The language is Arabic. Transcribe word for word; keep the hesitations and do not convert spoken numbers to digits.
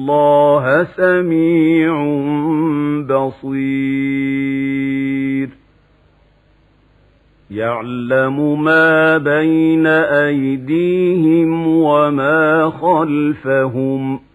اللَّهَ سَمِيعٌ بَصِيرٌ يَعْلَمُ مَا بَيْنَ أَيْدِيهِمْ وَمَا خَلْفَهُمْ